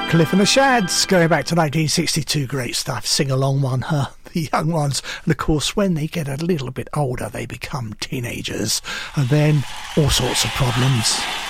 Cliff and the Shads, going back to 1962, great stuff, sing-along one, the young ones. And of course, when they get a little bit older, they become teenagers, and then all sorts of problems.